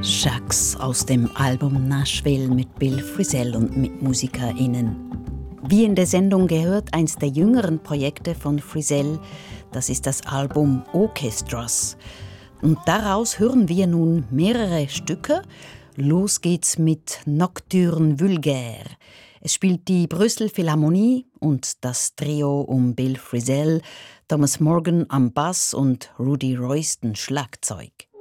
Shucks aus dem Album Nashville mit Bill Frisell und mit MusikerInnen. Wie in der Sendung gehört, eins der jüngeren Projekte von Frisell, das ist das Album Orchestras. Und daraus hören wir nun mehrere Stücke. Los geht's mit Nocturne Vulgaire. Es spielt die Brüssel Philharmonie und das Trio um Bill Frisell, Thomas Morgan am Bass und Rudy Royston Schlagzeug.